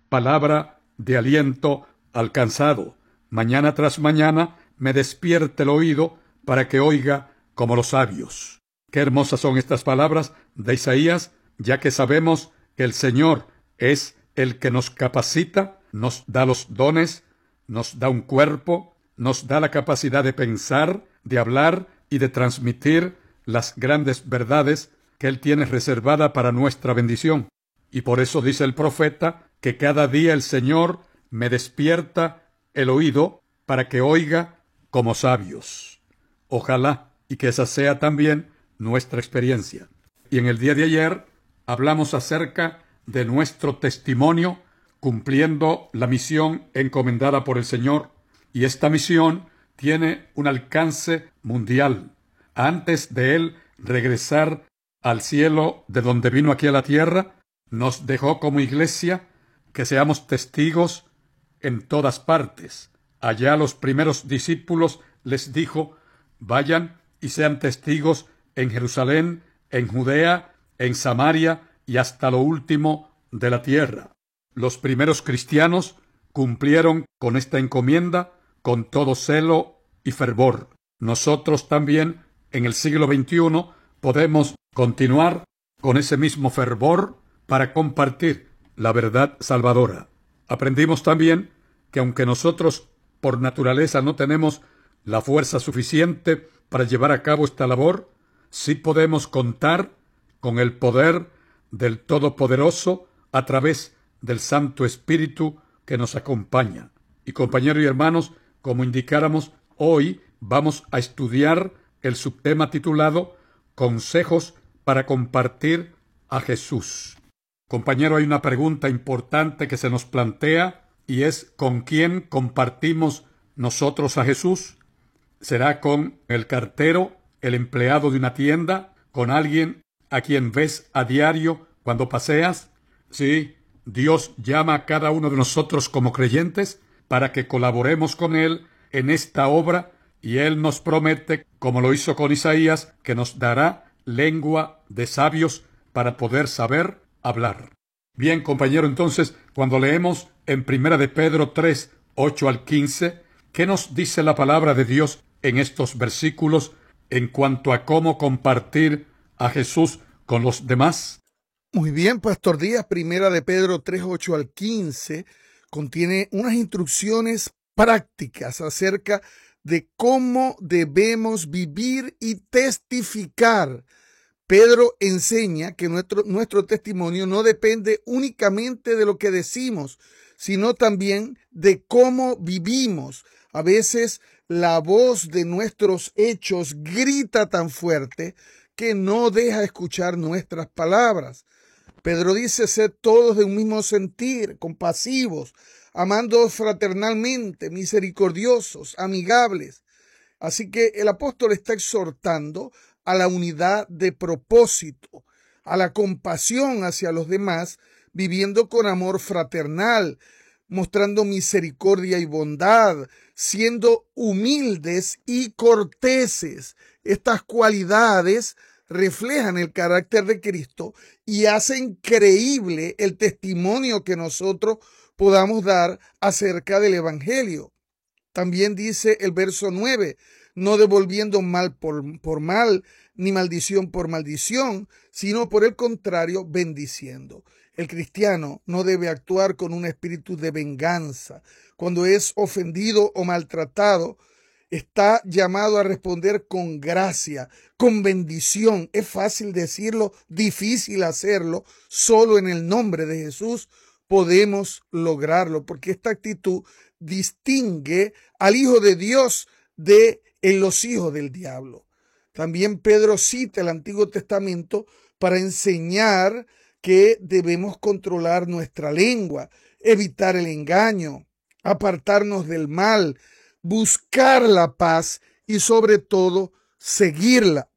palabra de aliento al cansado. Mañana tras mañana me despierte el oído para que oiga como los sabios. Qué hermosas son estas palabras de Isaías, ya que sabemos que el Señor es el que nos capacita, nos da los dones, nos da un cuerpo, nos da la capacidad de pensar, de hablar y de transmitir las grandes verdades que Él tiene reservada para nuestra bendición. Y por eso dice el profeta que cada día el Señor me despierta el oído para que oiga como sabios. Ojalá y que esa sea también nuestra experiencia. Y en el día de ayer hablamos acerca de nuestro testimonio cumpliendo la misión encomendada por el Señor. Y esta misión tiene un alcance mundial. Antes de Él regresar al cielo de donde vino aquí a la tierra, nos dejó como iglesia que seamos testigos en todas partes. Allá los primeros discípulos les dijo: vayan y sean testigos en Jerusalén, en Judea, en Samaria y hasta lo último de la tierra. Los primeros cristianos cumplieron con esta encomienda con todo celo y fervor. Nosotros también, en el siglo XXI, podemos continuar con ese mismo fervor para compartir la verdad salvadora. Aprendimos también que aunque nosotros por naturaleza no tenemos la fuerza suficiente para llevar a cabo esta labor, sí podemos contar con el poder del Todopoderoso a través del Santo Espíritu que nos acompaña. Y compañeros y hermanos, como indicáramos, hoy vamos a estudiar el subtema titulado Consejos para compartir a Jesús. Compañero, hay una pregunta importante que se nos plantea y es: ¿con quién compartimos nosotros a Jesús? ¿Será con el cartero, el empleado de una tienda, con alguien a quien ves a diario cuando paseas? Sí, Dios llama a cada uno de nosotros como creyentes para que colaboremos con Él en esta obra, y Él nos promete, como lo hizo con Isaías, que nos dará lengua de sabios para poder saber hablar. Bien, compañero, entonces, cuando leemos en 1 de Pedro 3, 8 al 15, ¿qué nos dice la palabra de Dios en estos versículos en cuanto a cómo compartir a Jesús con los demás? Muy bien, Pastor Díaz. 1 de Pedro 3, 8 al 15 contiene unas instrucciones prácticas acerca de cómo debemos vivir y testificar. Pedro enseña que nuestro testimonio no depende únicamente de lo que decimos, sino también de cómo vivimos. A veces la voz de nuestros hechos grita tan fuerte que no deja escuchar nuestras palabras. Pedro dice: sed todos de un mismo sentir, compasivos, amándoos fraternalmente, misericordiosos, amigables. Así que el apóstol está exhortando a la unidad de propósito, a la compasión hacia los demás, viviendo con amor fraternal, mostrando misericordia y bondad, siendo humildes y corteses. Estas cualidades reflejan el carácter de Cristo y hacen creíble el testimonio que nosotros podamos dar acerca del Evangelio. También dice el verso 9, no devolviendo mal por mal, ni maldición por maldición, sino por el contrario, bendiciendo. El cristiano no debe actuar con un espíritu de venganza. Cuando es ofendido o maltratado, está llamado a responder con gracia, con bendición. Es fácil decirlo, difícil hacerlo. Solo en el nombre de Jesús podemos lograrlo, porque esta actitud distingue al Hijo de Dios de los hijos del diablo. También Pedro cita el Antiguo Testamento para enseñar que debemos controlar nuestra lengua, evitar el engaño, apartarnos del mal, buscar la paz y sobre todo seguirla.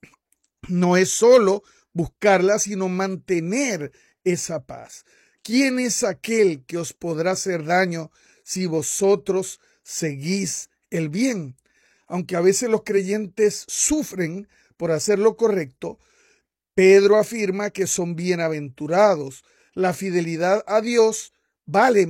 No es solo buscarla, sino mantener esa paz. ¿Quién es aquel que os podrá hacer daño si vosotros seguís el bien? Aunque a veces los creyentes sufren por hacer lo correcto, Pedro afirma que son bienaventurados. La fidelidad a Dios vale